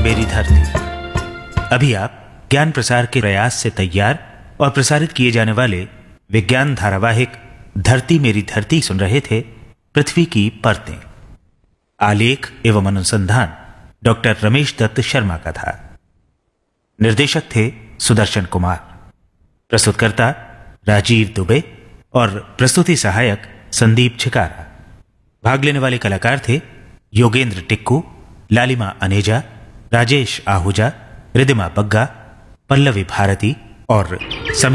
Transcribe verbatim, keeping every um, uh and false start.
मेरी धरती। अभी आप ज्ञान प्रसार के प्रयास से तैयार और प्रसारित किए जाने वाले विज्ञान धारावाहिक धरती मेरी धरती सुन रहे थे। पृथ्वी की परतें। आलेख एवं अनुसंधान डॉक्टर रमेश दत्त शर्मा का था। निर्देशक थे सुदर्शन कुमार। प्रस्तुतकर्ता राजीव दुबे और प्रस्तुति सहायक संदीप छिकारा। भाग लेने वाले कलाकार थे योगेंद्र टिक्कू, लालिमा अनेजा, राजेश आहूजा, रिदिमा बग्गा, पल्लवी भारती और समी